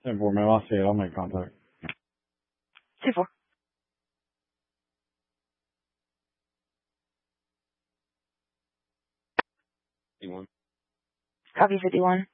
10-4, my last 8, I'll make contact. 2-4. D1. Copy 51.